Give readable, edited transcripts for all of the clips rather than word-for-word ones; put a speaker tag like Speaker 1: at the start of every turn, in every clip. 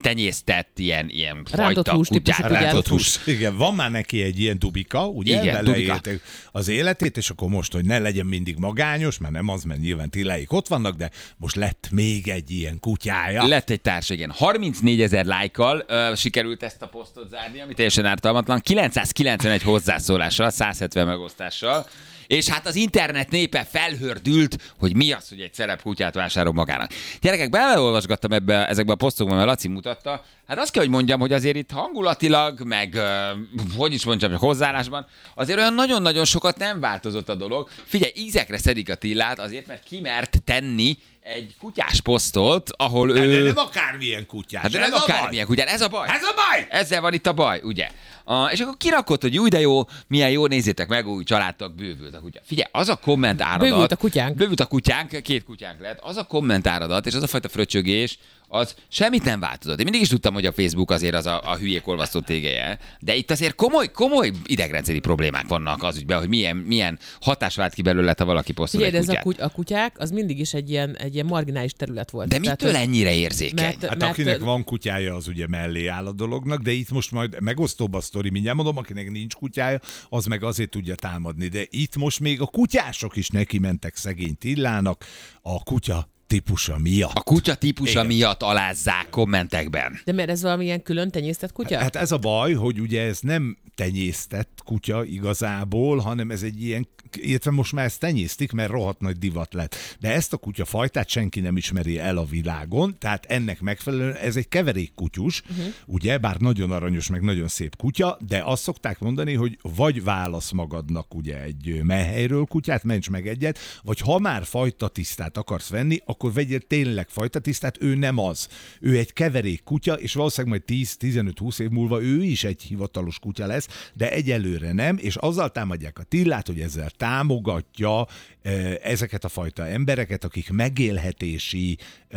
Speaker 1: tenyésztett ilyen fajta kutyát.
Speaker 2: Rántott hús. Igen, van már neki egy ilyen dubika, ugye?
Speaker 1: Igen, dubika.
Speaker 2: Az életét, és akkor most, hogy ne legyen mindig magányos, mert nem az, mert nyilván Tilláik ott vannak, de most lett még egy ilyen kutyája.
Speaker 1: Lett egy társ, igen. 34 000 lájkkal sikerült ezt a posztot zárni, ami teljesen ártalmatlan. 991 hozzászólással, 170 megosztással. És hát az internet népe felhördült, hogy mi az, hogy egy celeb kutyát vásárol magának. Gyerekek, beleolvasgattam ezekbe a posztokban, mert Laci mutatta. Hát azt kell, hogy mondjam, hogy azért itt hangulatilag, meg hogy is mondjam, hozzáállásban, azért olyan nagyon-nagyon sokat nem változott a dolog. Figyelj, ízekre szedik a Tillát azért, mert kimert tenni egy kutyás posztot, ahol ő...
Speaker 2: De nem akármilyen kutyás.
Speaker 1: Hát de nem akármilyen kutyás, ez a baj.
Speaker 2: Ez a baj!
Speaker 1: Ezzel van itt a baj, ugye? És akkor kirakott, hogy új, de jó, milyen jó, nézzétek meg, új családtag, bővült a kutya. Figyelj, az a kommentáradat... Bővült a kutyánk, 2 kutyánk lett. Az a kommentáradat, és az a fajta fröccsögés, az semmit nem változott. Én mindig is tudtam, hogy a Facebook azért az a hülyék olvasztó tégeje, de itt azért komoly idegrendszeri problémák vannak az ügyben, hogy milyen hatás vált ki belőle, ha valaki posztol egy kutyát.
Speaker 3: A kutyák, az mindig is egy ilyen marginális terület volt.
Speaker 1: De mitől ennyire érzékeny?
Speaker 2: Hát akinek van kutyája, az ugye mellé áll a dolognak, de itt most majd megosztóbb a sztori, mindjárt mondom, akinek nincs kutyája, az meg azért tudja támadni. De itt most még a kutyások is neki mentek szegény Tillának, a kutya típusa miatt.
Speaker 1: A kutya típusa miatt alázzák kommentekben.
Speaker 3: De mert ez valamilyen külön tenyésztett kutya?
Speaker 2: Hát ez a baj, hogy ugye ez nem tenyésztett kutya igazából, hanem ez egy ilyen, illetve most már ezt tenyésztik, mert rohadt nagy divat lett. De ezt a kutyafajtát senki nem ismeri el a világon, tehát ennek megfelelően ez egy keverékkutyus, ugye, bár nagyon aranyos, meg nagyon szép kutya, de azt szokták mondani, hogy vagy válasz magadnak ugye egy menhelyről kutyát, ments meg egyet, vagy ha már fajtatisztát akarsz venni, akkor vegyél tényleg fajtatisztát, ő nem az. Ő egy keverék kutya, és valószínűleg majd 10-15-20 év múlva ő is egy hivatalos kutya lesz, de egyelőre nem, és azzal támadják a Tillát, hogy ezzel támogatja ezeket a fajta embereket, akik megélhetési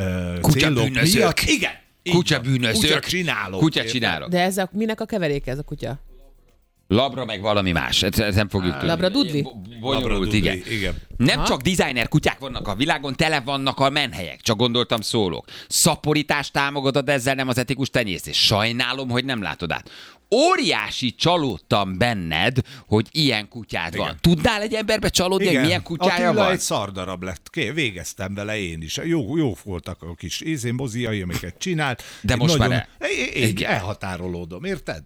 Speaker 2: célok miatt... Igen!
Speaker 1: Kutyabűnözők. Kutya csinálok.
Speaker 3: De minek a keveréke ez a kutya?
Speaker 1: Labra meg valami más. Ezt nem fogjuk tudni.
Speaker 3: Labra dudli?
Speaker 1: Bonyolult, igen. Nem csak designer kutyák vannak a világon, tele vannak a menhelyek. Csak gondoltam szólok. Szaporítást támogatod, ezzel nem az etikus tenyésztés. Sajnálom, hogy nem látod át. Óriási csalódtam benned, hogy ilyen kutyád van. Tudnál egy emberbe csalódni, hogy milyen kutyája
Speaker 2: Attila
Speaker 1: van?
Speaker 2: egy szardarab lett. Végeztem vele én is. Jó voltak a kis moziai, amiket csinált.
Speaker 1: De most nagyon... már
Speaker 2: én elhatárolódom, érted?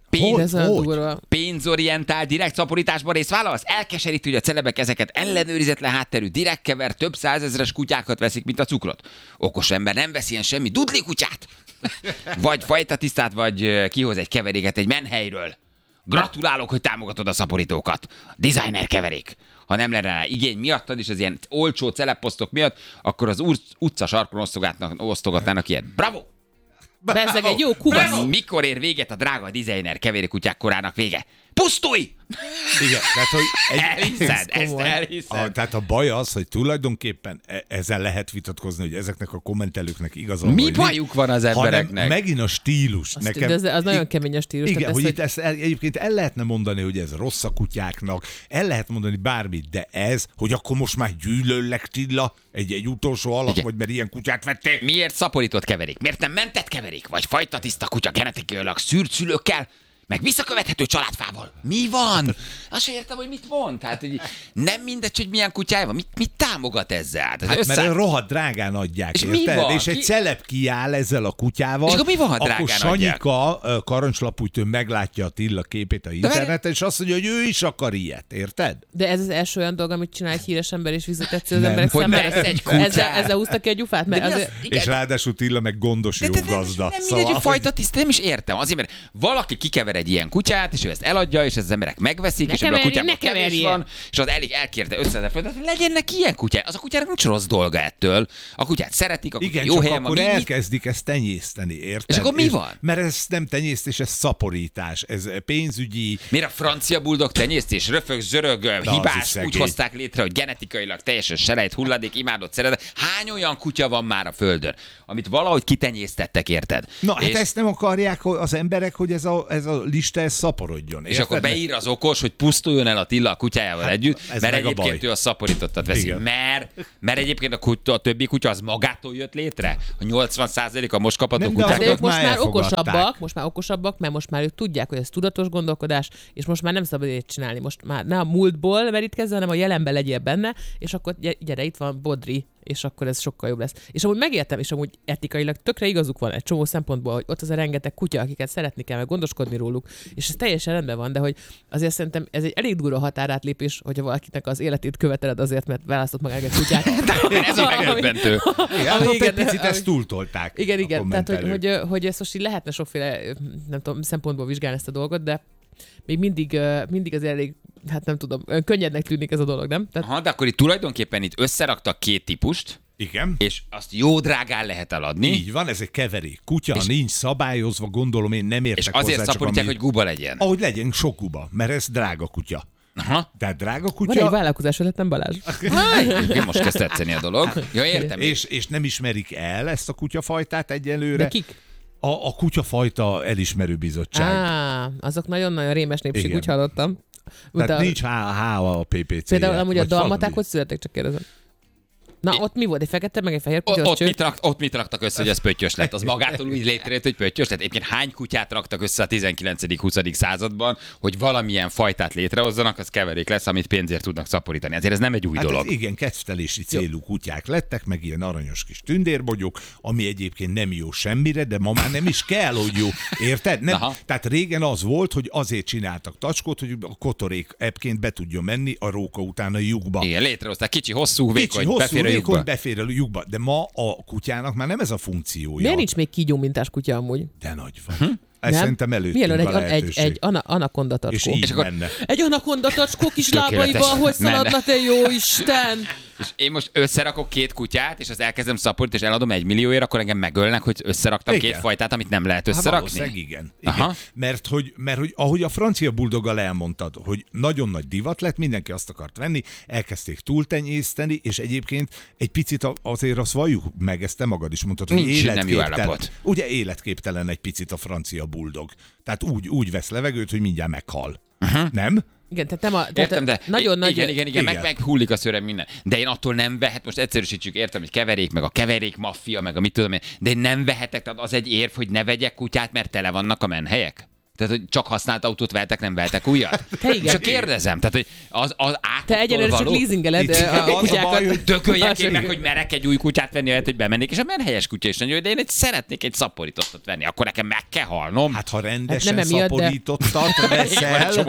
Speaker 1: Pénzorientál, direkt szaporításban részt vállalsz? Elkeserítő, hogy a celebek ezeket ellenőrizetlen hátterű, direkt kever, több százezres kutyákat veszik, mint a cukrot. Okos ember nem veszi ilyen semmi dudli kutyát. Vagy fajtatisztát, vagy kihoz egy keveréket egy menhelyről. Gratulálok, hogy támogatod a szaporítókat. Designer keverék. Ha nem lenne rá igény miattad, és az ilyen olcsó celebposztok miatt, akkor az utca sarkon osztogatnának ilyet. Bravo!
Speaker 3: Bezzeg egy jó kubasz.
Speaker 1: Mikor ér véget a drága designer keverékutyák korának vége? Pusztulj!
Speaker 2: Igen, tehát, hogy
Speaker 1: elhiszed.
Speaker 2: Tehát a baj az, hogy tulajdonképpen ezzel lehet vitatkozni, hogy ezeknek a kommentelőknek igazán
Speaker 1: mi bajuk van az embereknek?
Speaker 2: Megint a stílus.
Speaker 3: Nekem, de az nagyon kemény a stílus.
Speaker 2: Igen, hogy itt ezt egyébként el lehetne mondani, hogy ez rossz a kutyáknak, el lehet mondani bármit, de ez, hogy akkor most már gyűlöllek Tilla, egy utolsó alak, vagy mert ilyen kutyát vették.
Speaker 1: Miért szaporított keverék? Miért nem mentett keverék? Vagy fajtatiszta kutya genetikailag szűrt szülőkkel? Meg visszakövethető családfával. Mi van? Azt sem értem, hogy mit mond. Hát, hogy nem mindegy, hogy milyen kutyája van. Mit támogat ezzel?
Speaker 2: Hát mert rohadt drágán adják, és érted? És egy celeb kiáll ezzel a kutyával,
Speaker 1: és akkor mi van, ha
Speaker 2: akkor Sanyika karancslapújtől meglátja a Tilla képét a interneten, és azt mondja, hogy ő is akar ilyet, érted?
Speaker 3: De ez az első olyan dolog, amit csinál egy híres ember, és visszatetsző az emberek szemben. Ezzel húzta ki a gyufát.
Speaker 2: És ráadásul Tilla meg gondos jó gazda.
Speaker 1: Nem mindegy, hogy fajtatiszta, nem is értem. Azért, mert valaki kikever egy ilyen kutyát, és ő ezt eladja, és az emberek megveszik, és ebben a kutyában kevés van, és az elég elkérte 500 000 forintot, legyen neki ilyen kutya. Az a kutyának nincs rossz dolga ettől. A kutyát szeretik, a kutya jó helyen van.
Speaker 2: Igen, csak akkor elkezdik ezt tenyészteni, érted?
Speaker 1: És akkor mi van?
Speaker 2: Mert ez nem tenyésztés, ez szaporítás, ez pénzügyi...
Speaker 1: Miért a francia buldog tenyésztés? Röfög, zörög, hibás, úgy hozták létre, hogy genetikailag teljesen selejt, hulladék, imádott szeretet. Hány olyan kutya van már a földön, amit valahogy kitenyésztettek, érted?
Speaker 2: Na, hát ezt nem akarják az emberek, hogy ez a lista ez szaporodjon.
Speaker 1: És akkor beír az okos, hogy pusztuljon el Attila a kutyájával együtt, mert egyébként ő a szaporítottat veszi. Mert egyébként a többi kutya az magától jött létre? A 80% a most kapható kutyák.
Speaker 3: De ők most már okosabbak, mert most már ők tudják, hogy ez tudatos gondolkodás, és most már nem szabad ilyet csinálni. Most már ne a múltból merítkezz, hanem a jelenben legyél benne, és akkor gyere, itt van Bodri, és akkor ez sokkal jobb lesz. És amúgy megértem, és amúgy etikailag tökre igazuk van egy csomó szempontból, hogy ott az a rengeteg kutya, akiket szeretni kell, meg gondoskodni róluk, és ez teljesen rendben van, de hogy azért szerintem ez egy elég durva határátlépés, hogyha valakinek az életét követeled azért, mert választott magának egy kutyát.
Speaker 1: Ez a megdöbbentő.
Speaker 2: Igen, picit ezt túltolták.
Speaker 3: Igen, tehát hogy ezt most így lehetne sokféle, nem tudom, szempontból vizsgálni ezt a dolgot, de még mindig az elég, hát nem tudom, könnyednek tűnik ez a dolog, nem?
Speaker 1: Tehát... de akkor itt tulajdonképpen itt összeraktak két típust,
Speaker 2: igen.
Speaker 1: És azt jó drágán lehet eladni.
Speaker 2: Így van, ez egy keverék. Kutya, és nincs szabályozva, gondolom én nem értek hozzá.
Speaker 1: És azért szaporítják, hogy guba legyen.
Speaker 2: Ahogy legyen sok guba, mert ez drága kutya.
Speaker 1: Aha.
Speaker 2: Tehát drága kutya...
Speaker 3: Van egy vállalkozás ötletem, Balázs.
Speaker 1: Most kezd tetszeni a dolog. Ja, értem.
Speaker 2: És nem ismerik el ezt a kutyafajtát egyelőre.
Speaker 3: De kik?
Speaker 2: A kutyafajta elismerő bizottság.
Speaker 3: Azok nagyon-nagyon rémes népség, úgy hallottam.
Speaker 2: Tehát nincs a PPC.
Speaker 3: Például amúgy a dalmaták hogy születtek, csak kérdezem. Na, ott mi volt? Egy fekete, meg egy fehér kutya?
Speaker 1: Ott mit raktak össze, hogy ez pöttyös lett? Az magától úgy létrejött, hogy pöttyös lett. Egyébként hány kutyát raktak össze a 19.-20. században, hogy valamilyen fajtát létrehozzanak, az keverék lesz, amit pénzért tudnak szaporítani. Azért ez nem egy új dolog.
Speaker 2: Igen, kedvtelési célú kutyák lettek, meg ilyen aranyos kis tündérbogyók, ami egyébként nem jó semmire, de ma már nem is kell, hogy jó. Érted? Nem. Tehát régen az volt, hogy azért csináltak tacskót, hogy a kotorék ebbként be tudjon menni a róka után a lyukba.
Speaker 1: Igen, létrehozták kicsi, hosszú, vékony,
Speaker 2: befér a lyukba. De ma a kutyának már nem ez a funkciója.
Speaker 3: Miért nincs még kígyó mintás kutya amúgy?
Speaker 2: De nagy van. Ezt szerintem előttünk a lehetőség.
Speaker 3: Egy anakonda tacskó.
Speaker 2: És menne.
Speaker 3: Egy anakonda tacskó kis lábaival, hogy szaladna, te jó Isten!
Speaker 1: És én most összerakok két kutyát, és az elkezdem szaporítani, és eladom 1 millióért, akkor engem megölnek, hogy összeraktam két fajtát, amit nem lehet összerakni?
Speaker 2: Igen. Mert hogy ahogy a francia buldoggal elmondtad, hogy nagyon nagy divat lett, mindenki azt akart venni, elkezdték túltenyészteni, és egyébként egy picit azért azt valljuk meg, ezt te magad is mondtad, hogy életképtelen. Ugye életképtelen egy picit a francia buldog. Tehát úgy vesz levegőt, hogy mindjárt meghal. Nem?
Speaker 3: Igen, tehát
Speaker 1: értem, de
Speaker 3: nagyon nagy...
Speaker 1: Igen. Meghullik a szőrem minden. De én attól nem vehet, most egyszerűsítsük, értem, hogy keverék, meg a keverék maffia, meg a mit tudom én, de én nem vehetek, tehát az egy érv, hogy ne vegyek kutyát, mert tele vannak a menhelyek? Tehát, hogy csak használt autót vehetek, nem vehetek újat? Csak kérdezem, tehát, hogy az
Speaker 3: te egyenlőre csak leasingeled a kutyákat.
Speaker 1: Dököljek meg, hogy merek egy új kutyát venni, lehet, hogy bemennék, és a menhelyes kutya is nagyon, de én szeretnék egy szaporítottat venni, akkor nekem meg kell halnom.
Speaker 2: Hát ha rendesen szaporítottat veszel,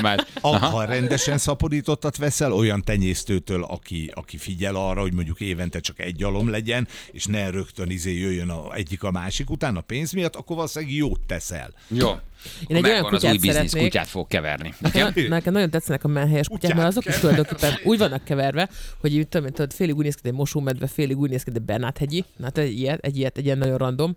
Speaker 2: ha rendesen szaporítottat veszel, olyan tenyésztőtől, aki figyel arra, hogy mondjuk évente csak egy alom legyen, és ne rögtön jöjjön egyik a másik után a pénz miatt, akkor valószínűleg jót teszel.
Speaker 1: Jó.
Speaker 3: Én egy olyan kutyát
Speaker 1: az új biznisz kutyát fog keverni.
Speaker 3: Nekem nagyon tetszenek a menhelyes kutyák, mert azok is tulajdonképpen úgy vannak keverve, hogy így, tudod, félig úgy néz ki, egy mosómedve, félig úgy néz ki, egy Bernát-hegyi. Hát egy ilyen nagyon random.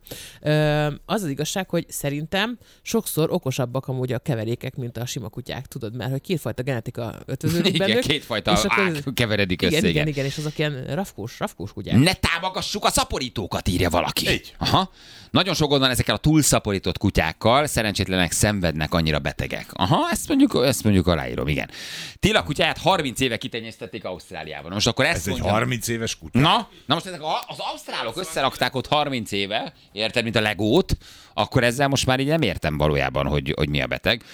Speaker 3: Az igazság, hogy szerintem sokszor okosabbak amúgy a keverékek, mint a sima kutyák, tudod, mert hogy kétfajta genetika ötvöződik bennük.
Speaker 1: Igen, kétfajta keveredik össze.
Speaker 3: Igen, és azok ilyen rafkós kutyák.
Speaker 1: Ne támogassuk a szaporítókat, írja valaki. Így. Aha. Nagyon sok gond van ezekkel a túlszaporított kutyákkal, szerencsétlenek szenvednek, annyira betegek. Aha, ezt mondjuk aláírom, igen. Tila kutyáját 30 éve kitenyésztették Ausztráliában. Most akkor ezt
Speaker 2: mondjam. Egy 30 éves kutya.
Speaker 1: Na most ezek az ausztrálok összerakták ott 30 éve, érted, mint a Legót, akkor ezzel most már így nem értem valójában, hogy mi a beteg.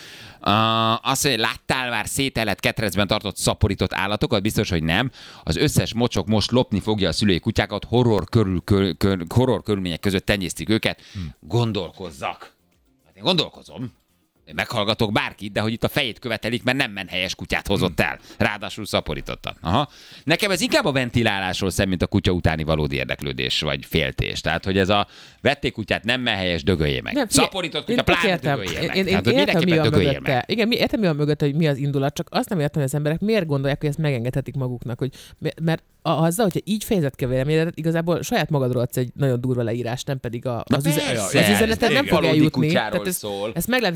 Speaker 1: Azt mondja, láttál már szételett ketrecben tartott szaporított állatokat? Biztos, hogy nem. Az összes mocsok most lopni fogja a szülői kutyákat, horror körülmények között tenyésztik őket. Gondolkozzak. Hát én gondolkozom. Én meghallgatok bárkit, de hogy itt a fejét követelik, mert nem menhelyes kutyát hozott el. Ráadásul szaporította. Aha. Nekem ez inkább a ventilálásról szem, mint a kutya utáni valódi érdeklődés vagy féltés. Tehát, hogy ez a vették kutyát nem menhelyes, dögöljé meg. Szaporított kutya, pláne dögöljé meg.
Speaker 3: Én értem, mi a mögötte. Igen, értem, mi a mögötte, hogy mi az indulat, csak azt nem értem, hogy az emberek miért gondolják, hogy ezt megengedhetik maguknak. Hogy, mert azzal, hogyha így fejezett ki a véleményedet, igazából saját magadról adsz egy nagyon durva leírást, nem pedig az üzenetet nem fog eljutni. Ezt meg lehet volna úgy is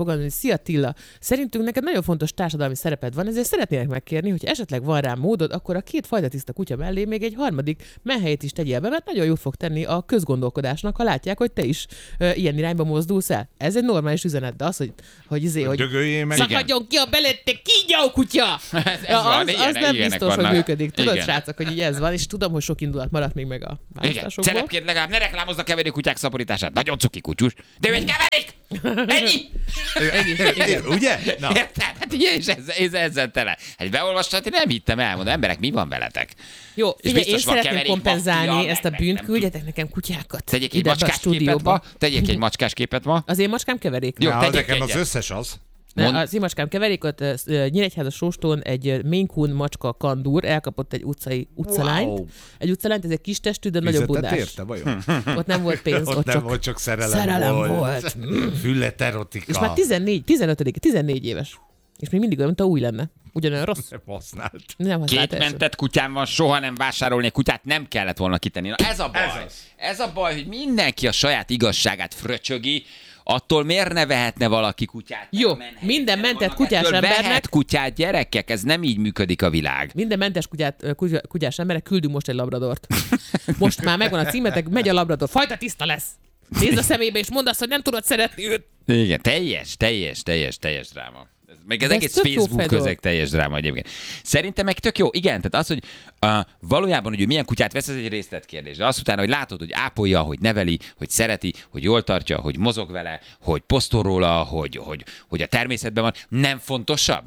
Speaker 3: fogalmazni, hogy szia Attila, szerintünk neked nagyon fontos társadalmi szereped van, ezért szeretnének megkérni, hogy esetleg van rá módod, akkor a 2 fajtatiszta kutya mellé még egy harmadik menhelyet is tegyél be, mert nagyon jól fog tenni a közgondolkodásnak, ha látják, hogy te is ilyen irányba mozdulsz el. Ez egy normális üzenet, de az, hogy szakadjon ki a belőtte, kígyó kutya! Az nem biztos, hogy működik. Tudod, srácok, hogy így ez van, és tudom, hogy sok indulat maradt még meg a választásokból.
Speaker 1: Szerepként legalább ne reklámoznak keverékutyák szaporítását. Nagyon cuki kutyus. De ő egy keverék! Ennyi!
Speaker 2: Ugye? Na.
Speaker 1: Érted? Hát ugye, és ezzel tele. Hát beolvastad, én nem hittem el, mondom, emberek, mi van veletek?
Speaker 3: Jó, figyelj, én szeretném kompenzálni ezt a bűnt, küldjetek nekem kutyákat.
Speaker 1: Tegyék egy macskás képet ma.
Speaker 3: Az én macskám keverék.
Speaker 2: Jó, nekem az összes az.
Speaker 3: Az én macskám keverékot, Nyíregyházas Sóstón egy Maine Coon macska kandúr elkapott egy utcalányt. Wow. Egy utcalányt, ez egy kis testű, de nagyobb bundás.
Speaker 2: Érte, vajon?
Speaker 3: Ott nem volt pénz, ott
Speaker 2: nem volt, csak szerelem volt. Füllet erotika.
Speaker 3: És már 14 éves. És még mindig olyan, mint a új lenne. Ugyanolyan rossz.
Speaker 2: Nem használt.
Speaker 1: 2 mentett kutyám van, soha nem vásárolni egy kutyát, nem kellett volna kitenni. Na ez a baj. Ez a baj, hogy mindenki a saját igazságát fröcsögi, attól miért ne vehetne valaki kutyát?
Speaker 3: Jó, minden mentett kutyás embernek...
Speaker 1: Vehet kutyát, gyerekek, ez nem így működik a világ.
Speaker 3: Minden mentes kutyás embernek küldünk most egy labradort. Most már megvan a címetek, megy a labrador, fajta tiszta lesz. Nézd a szemébe, és mondd azt, hogy nem tudod szeretni őt.
Speaker 1: Igen, teljes dráma. Meg az egész Facebook közeg teljes dráma egyébként. Szerintem meg tök jó. Igen, tehát az, hogy valójában, hogy milyen kutyát vesz, ez egy részletkérdés. De azt utána, hogy látod, hogy ápolja, hogy neveli, hogy szereti, hogy jól tartja, hogy mozog vele, hogy posztol róla, hogy a természetben van, nem fontosabb?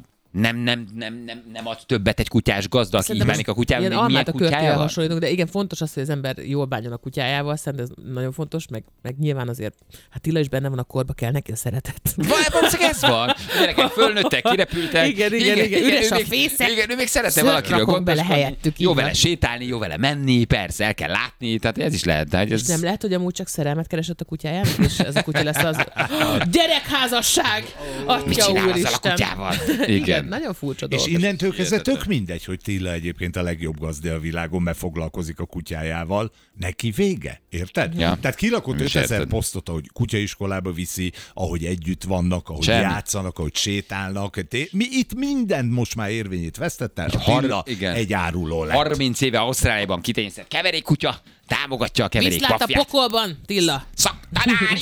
Speaker 1: Nem ad többet egy kutyás gazda, aki így bánik a kutyával,
Speaker 3: mint milyen kutyájával? Hasonlítunk, de igen, fontos az, hogy az ember jól bánjon a kutyájával, szerintem ez nagyon fontos, meg nyilván azért, hát Tilla is benne van a korba, kell neki a szeretet.
Speaker 1: Valószínűleg ez van. A gyerekek fölnőttek, kirepültek.
Speaker 3: Igen, üres a fészek.
Speaker 1: Igen, ő még szeretne valakiről gondoskodni. Jó vele sétálni, jó vele menni, persze, el kell látni, tehát ez is lehet.
Speaker 3: És nem lehet, hogy amúgy csak szerelmet keresett a kutyájának, és ez a kutya lesz az gyerekházasság! Atya úristen! Igen. Nagyon furcsa dolog.
Speaker 2: És innentől kezdve tök mindegy, hogy Tilla egyébként a legjobb gazda a világon, mert foglalkozik a kutyájával. Neki vége, érted?
Speaker 1: Ja.
Speaker 2: Tehát kirakott 5000 posztot, ahogy kutyaiskolába viszi, ahogy együtt vannak, ahogy játszanak, ahogy sétálnak. Itt mindent most már érvényét vesztette, Tilla egy áruló lett.
Speaker 1: 30 éve Ausztráliában kitényszer keverék kutya, támogatja a keverék
Speaker 3: pafját. Mit lát a pokolban, Tilla?
Speaker 1: Szaktanári!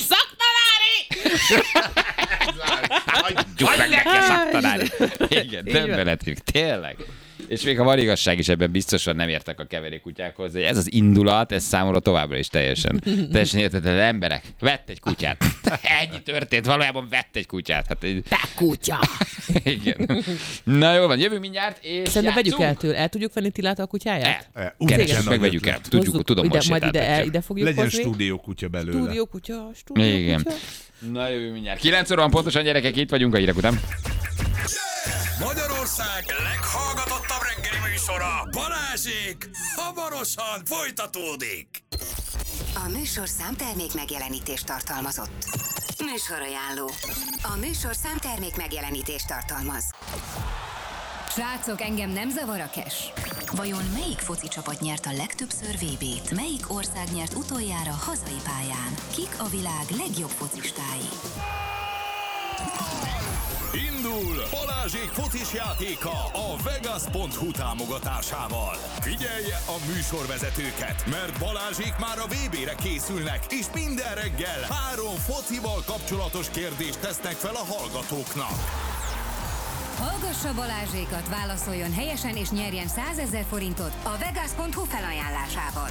Speaker 1: Hagyjuk meg neki a szaktanári. Igen, döbbenetik, tényleg. És még a van igazság is, ebben biztosan nem értek a keverékkutyákhoz, de ez az indulat, ez számomra továbbra is teljesen értetlen. Emberek, vett egy kutyát. Ennyi történt, valójában vett egy kutyát. Hát,
Speaker 3: te kutya!
Speaker 1: Igen. Na jó van, jövünk mindjárt, és
Speaker 3: szerintem vegyük el tőle. El tudjuk venni Tillától a kutyáját?
Speaker 1: Keresünk, megvegyük el. Tudom, hogy
Speaker 3: majd ide fogjuk
Speaker 2: legyen
Speaker 3: hozni.
Speaker 2: stúdiókutya belőle.
Speaker 3: Stúdiókutya.
Speaker 1: Igen. Na jövünk mindjárt. 9 óra van pontosan, gyerekek, itt vagyunk a hírek után.
Speaker 4: Magyarország leghallgatottabb reggeli műsora, Balázsék, hamarosan folytatódik.
Speaker 5: A műsorszám termék megjelenítést tartalmazott. Műsorajánló. A műsorszám termék megjelenítést tartalmaz. Srácok, engem nem zavar a cash. Vajon melyik foci csapat nyert a legtöbbször VB-t? Melyik ország nyert utoljára hazai pályán? Kik a világ legjobb focistái?
Speaker 4: Indul Balázsék focis játéka a Vegas.hu támogatásával. Figyelje a műsorvezetőket, mert Balázsék már a VB-re készülnek, és minden reggel 3 focival kapcsolatos kérdést tesznek fel a hallgatóknak.
Speaker 5: Hallgassa Balázsékat, válaszoljon helyesen és nyerjen 100 000 forintot a Vegas.hu felajánlásával.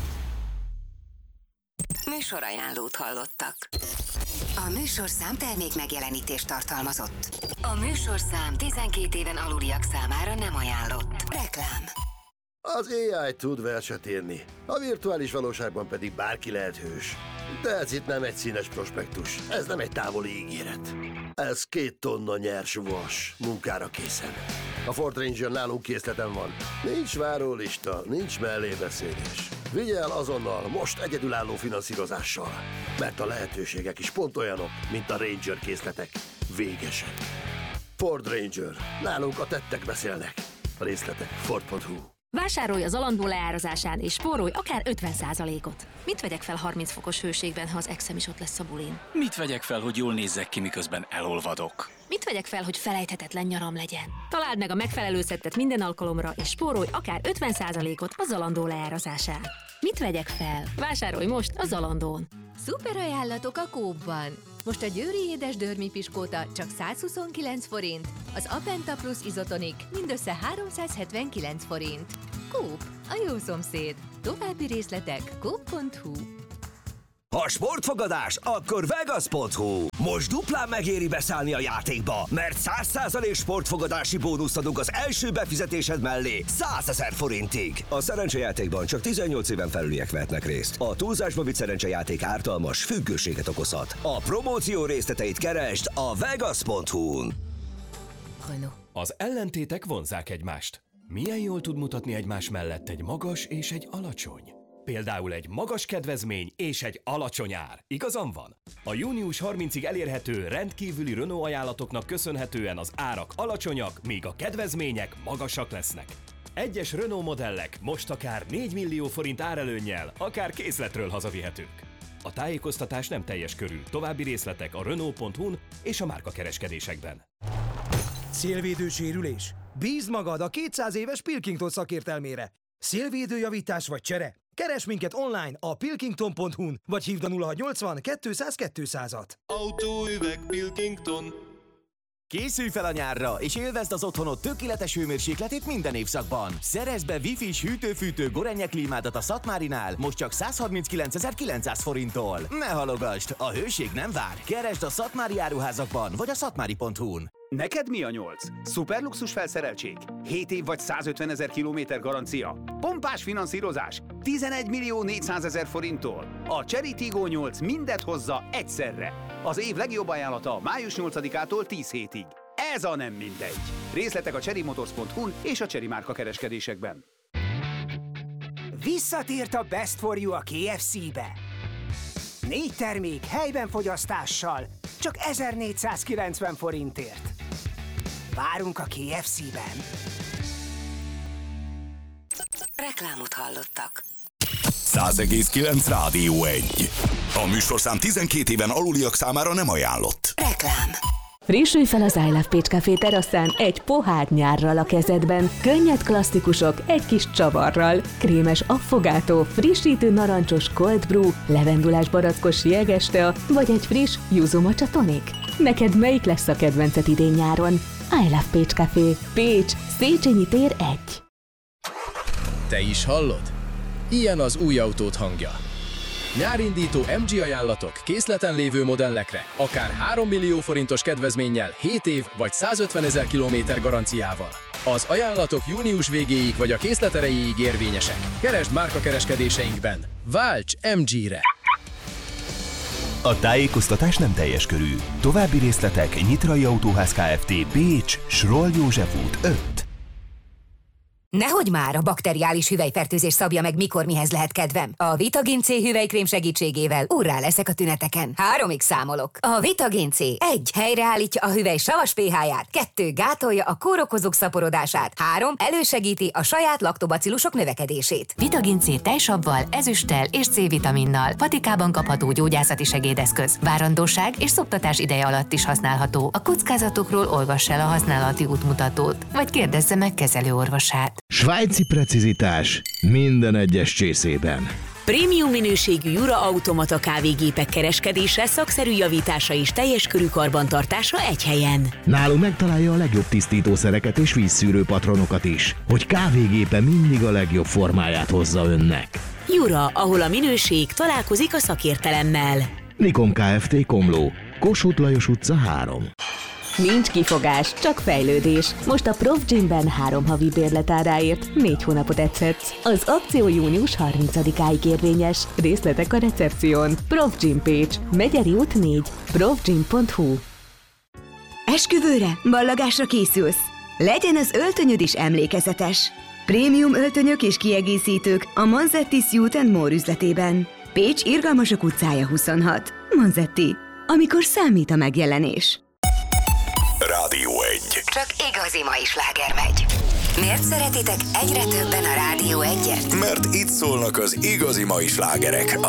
Speaker 5: Műsorajánlót hallottak. A műsorszám termék megjelenítést tartalmazott. A műsorszám 12 éven aluliak számára nem ajánlott. Reklám.
Speaker 6: Az AI tud verset írni, a virtuális valóságban pedig bárki lehet hős. De ez itt nem egy színes prospektus, ez nem egy távoli ígéret. Ez 2 tonna nyers vas, munkára készen. A Ford Ranger nálunk készleten van. Nincs várólista, nincs mellébeszélés. Vigye el azonnal, most egyedülálló finanszírozással. Mert a lehetőségek is pont olyanok, mint a Ranger készletek. Végesek. Ford Ranger. Nálunk a tettek beszélnek. A részletek Ford.hu.
Speaker 7: Vásárolj az Zalando leárazásán és spórolj akár 50%-ot. Mit vegyek fel 30 fokos hőségben, ha az exem is ott lesz a bulin?
Speaker 8: Mit vegyek fel, hogy jól nézzek ki, miközben elolvadok?
Speaker 7: Mit vegyek fel, hogy felejthetetlen nyaram legyen? Találd meg a megfelelő szettet minden alkalomra, és spórolj akár 50%-ot a Zalando leárazásán. Mit vegyek fel? Vásárolj most a Zalandón!
Speaker 5: Szuper ajánlatok a Coop-ban. Most a győri édes dörmi piskóta csak 129 forint, az Apenta Plus Izotonik mindössze 379 forint. Coop, a jó szomszéd. További részletek coop.hu.
Speaker 9: Ha sportfogadás, akkor Vegas.hu. Most duplán megéri beszállni a játékba, mert 100% sportfogadási bónuszt adunk az első befizetésed mellé 100 000 forintig. A szerencsejátékban csak 18 éven felüliek vehetnek részt. A túlzásba vitt szerencsejáték ártalmas, függőséget okozhat. A promóció részleteit keresd a Vegas.hu-n.
Speaker 10: Az ellentétek vonzzák egymást. Milyen jól tud mutatni egymás mellett egy magas és egy alacsony? Például egy magas kedvezmény és egy alacsony ár. Igazam van? A június 30-ig elérhető rendkívüli Renault ajánlatoknak köszönhetően az árak alacsonyak, míg a kedvezmények magasak lesznek. Egyes Renault modellek most akár 4 millió forint árelőnnyel, akár készletről hazavihetők. A tájékoztatás nem teljes körű. További részletek a Renault.hu-n és a márkakereskedésekben.
Speaker 11: Szélvédő sérülés? Bízd magad a 200 éves Pilkington szakértelmére. Szélvédőjavítás vagy csere? Keresd minket online a pilkington.hu-n, vagy hívd a 0680 200 200-at.
Speaker 12: Autóüveg Pilkington.
Speaker 13: Készülj fel a nyárra, és élvezd az otthonod tökéletes hőmérsékletét minden évszakban. Szerezd be Wi-Fi-s hűtő-fűtő Gorenje klímádat a Szatmárinál, most csak 139.900 forinttól. Ne halogasd, a hőség nem vár. Keresd a Szatmári áruházakban, vagy a szatmári.hu-n.
Speaker 14: Neked mi a 8? Szuperluxus felszereltség? 7 év vagy 150 000 kilométer garancia? Pompás finanszírozás? 11.400.000 forinttól? A Chery Tiggo 8 mindet hozza egyszerre. Az év legjobb ajánlata május 8-ától 10 hétig. Ez a nem mindegy. Részletek a cherrymotors.hu-n és a Chery márka kereskedésekben.
Speaker 15: Visszatért a Best for You a KFC-be. 4 termék helyben fogyasztással, csak 1490 forintért. Várunk a KFC-ben.
Speaker 5: Reklámot hallottak.
Speaker 4: 100,9 Rádió 1. A műsorszám 12 éven aluliak számára nem ajánlott.
Speaker 5: Reklám.
Speaker 16: Frissülj fel az I Love Pécs Café teraszán egy pohár nyárral a kezedben. Könnyed klasszikusok egy kis csavarral. Krémes affogátó, frissítő narancsos cold brew, levendulás barackos jegestea, vagy egy friss yuzu matcha tonic. Neked melyik lesz a kedvenced idén-nyáron? I Love Pécs Café. Pécs, Széchenyi tér 1.
Speaker 17: Te is hallod? Ilyen az új autód hangja. Nyárindító MG ajánlatok készleten lévő modellekre, akár 3 millió forintos kedvezménnyel, 7 év vagy 150 000 kilométer garanciával. Az ajánlatok június végéig vagy a készlet erejéig érvényesek. Keresd márkakereskedéseinkben. Válts MG-re!
Speaker 18: A tájékoztatás nem teljes körű. További részletek Nyitrai Autóház Kft. Pécs, Sroll József út 5.
Speaker 5: Nehogy már, a bakteriális hüvelyfertőzés szabja meg, mikor mihez lehet kedvem. A Vitagin C hüvelykrém segítségével úrrá leszek a tüneteken. 3-ig számolok. A Vitagin C 1. Helyreállítja a hüvely savas pH-ját. 2. Gátolja a kórokozók szaporodását. 3. Elősegíti a saját laktobacillusok növekedését. Vitagin C tejsavval, ezüsttel és C-vitaminnal. Patikában kapható gyógyászati segédeszköz. Várandóság és szoptatás ideje alatt is használható. A kockázatokról olvass el a használati útmutatót, vagy kérdezze meg kezelőorvosát.
Speaker 19: Svájci precizitás minden egyes csészében.
Speaker 20: Prémium minőségű Jura automata kávégépek kereskedése, szakszerű javítása és teljes körű karbantartása egy helyen.
Speaker 19: Nálunk megtalálja a legjobb tisztítószereket és vízszűrő patronokat is, hogy kávégépe mindig a legjobb formáját hozza önnek.
Speaker 20: Jura, ahol a minőség találkozik a szakértelemmel.
Speaker 19: Nikom Kft. Komló, Kossuth Lajos utca 3.
Speaker 16: Nincs kifogás, csak fejlődés. Most a Prof Gymben 3 havi bérletáráért 4 hónapot edzetsz. Az akció június 30-áig érvényes. Részletek a recepción. Prof Gym Pécs, Megyeri út 4, profgym.hu.
Speaker 21: Esküvőre, ballagásra készülsz? Legyen az öltönyöd is emlékezetes. Prémium öltönyök és kiegészítők a Manzetti Suit & More üzletében. Pécs Irgalmasok utcája 26. Manzetti. Amikor számít a megjelenés.
Speaker 4: Rádió 1.
Speaker 5: Csak igazi mai sláger megy. Miért szeretitek egyre többen a Rádió 1-et?
Speaker 4: Mert itt szólnak az igazi mai slágerek a